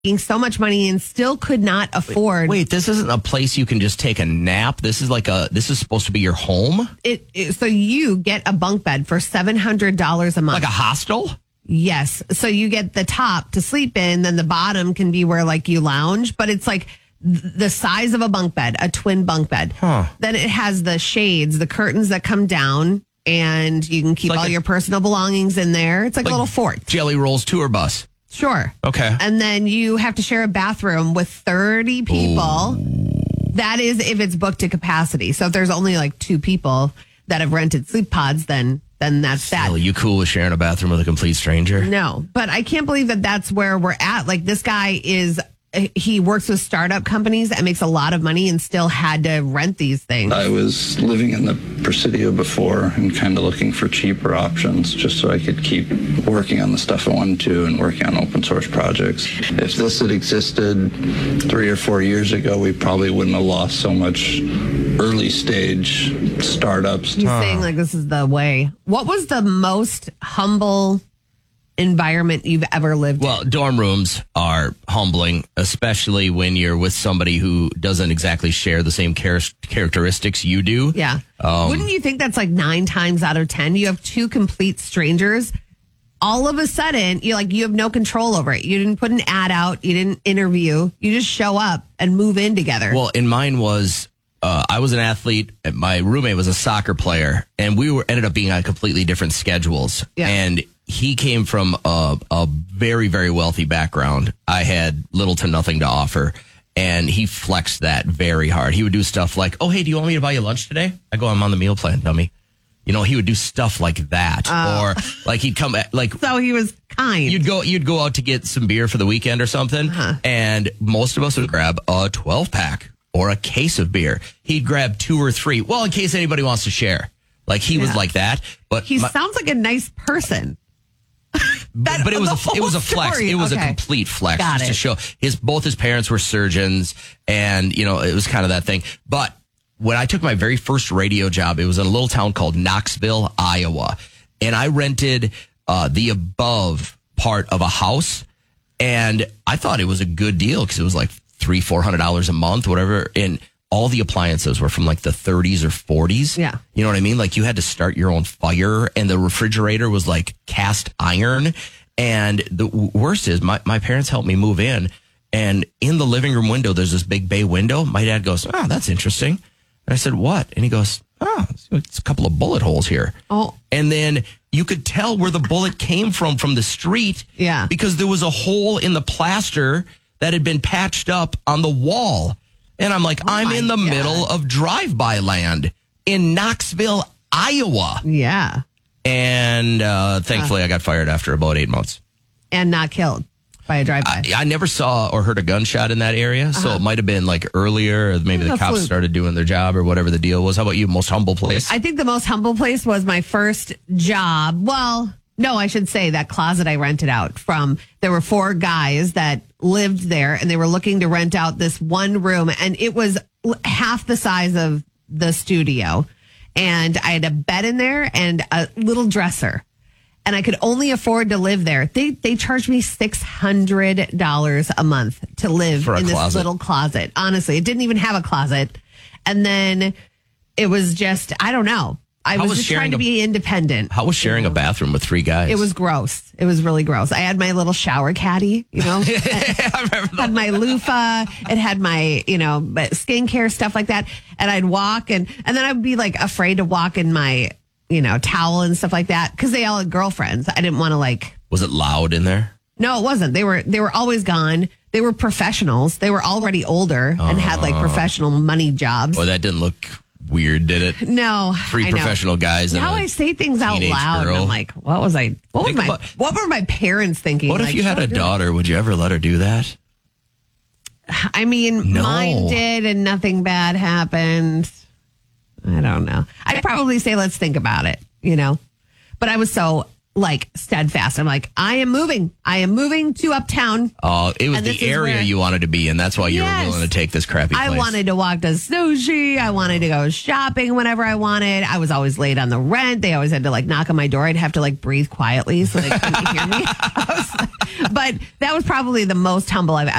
making so much money and still could not afford. Wait, this isn't a place you can just take a nap. This is supposed to be your home? So you get a bunk bed for $700 a month. Like a hostel? Yes. So you get the top to sleep in, then the bottom can be where like you lounge, but it's like the size of a bunk bed, a twin bunk bed. Huh. Then it has the shades, the curtains that come down, and you can keep all your personal belongings in there. It's like a little fort. Jelly Rolls tour bus. Sure. Okay. And then you have to share a bathroom with 30 people. Ooh. That is if it's booked to capacity. So if there's only like 2 people that have rented sleep pods, then that's that. You cool with sharing a bathroom with a complete stranger? No, but I can't believe that that's where we're at. Like this guy he works with startup companies and makes a lot of money and still had to rent these things. I was living in the Presidio before and kind of looking for cheaper options just so I could keep working on the stuff I wanted to and working on open source projects. If this had existed 3 or 4 years ago, we probably wouldn't have lost so much early stage startups. He's saying like this is the way. What was the most humble environment you've ever lived in? Well, dorm rooms are humbling, especially when you're with somebody who doesn't exactly share the same characteristics you do. Yeah. Wouldn't you think that's like 9 times out of 10? You have 2 complete strangers. All of a sudden, you have no control over it. You didn't put an ad out. You didn't interview. You just show up and move in together. Well, and mine was, I was an athlete. My roommate was a soccer player, and we ended up being on completely different schedules. Yeah. And he came from a very, very wealthy background. I had little to nothing to offer, and he flexed that very hard. He would do stuff like, "Oh, hey, do you want me to buy you lunch today?" I go, "I'm on the meal plan, dummy." He would do stuff like that, or like he'd come like. So he was kind. You'd go out to get some beer for the weekend or something, and most of us would grab a 12-pack or a case of beer. He'd grab 2 or 3, well, in case anybody wants to share. Like he was like that, but he sounds like a nice person. But it was a flex. It was a complete flex just to show both his parents were surgeons, and it was kind of that thing. But when I took my very first radio job, it was in a little town called Knoxville, Iowa, and I rented the above part of a house, and I thought it was a good deal because it was like $300-$400 a month, whatever, and all the appliances were from like the 30s or 40s. Yeah. You know what I mean? Like you had to start your own fire, and the refrigerator was like cast iron. And the worst is my parents helped me move in, and in the living room window, there's this big bay window. My dad goes, "Oh, that's interesting." And I said, "What?" And he goes, "Oh, it's a couple of bullet holes here." Oh. And then you could tell where the bullet came from the street. Yeah. Because there was a hole in the plaster that had been patched up on the wall. And I'm like, I'm in the middle of drive-by land in Knoxville, Iowa. Yeah. And thankfully, I got fired after about 8 months. And not killed by a drive-by. I never saw or heard a gunshot in that area, so it might have been like earlier, or maybe the cops started doing their job or whatever the deal was. How about you? Most humble place? I think the most humble place was my first job. Well, no, I should say that closet I rented out from. There were 4 guys that lived there, and they were looking to rent out this one room, and it was half the size of the studio. And I had a bed in there and a little dresser, and I could only afford to live there. They charged me $600 a month to live in this little closet. Honestly, it didn't even have a closet. And then it was just, I don't know. I was just trying to be independent. How was sharing a bathroom with 3 guys? It was gross. It was really gross. I had my little shower caddy, I remember that. Had my loofah. It had my, skincare, stuff like that. And I'd walk and then I'd be like afraid to walk in my, towel and stuff like that because they all had girlfriends. I didn't want to Was it loud in there? No, it wasn't. They were always gone. They were professionals. They were already older and had professional money jobs. Well, that didn't look weird, did it? No. 3 professional guys. Now I say things out loud. And I'm like, what were my parents thinking? What if you had a daughter? Would you ever let her do that? I mean, mine did, and nothing bad happened. I don't know. I'd probably say, let's think about it, But I was so steadfast. I'm like, I am moving to uptown. Oh, it was the area you wanted to be in. That's why you were willing to take this crappy place. I wanted to walk to sushi. I wanted to go shopping whenever I wanted. I was always late on the rent. They always had to knock on my door. I'd have to breathe quietly so they couldn't hear me. But that was probably the most humble I've